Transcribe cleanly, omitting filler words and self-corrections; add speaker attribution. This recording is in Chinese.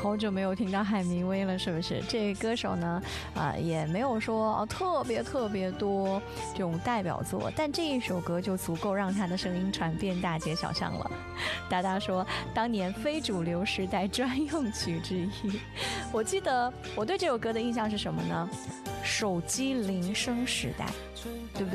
Speaker 1: 好久没有听到海明威了，是不是？这个歌手呢，也没有说特别多这种代表作，但这一首歌就足够让他的声音传遍大街小巷了。达达说，当年非主流时代专用曲之一。我记得我对这首歌的印象是什么呢？手机铃声时代，对不对？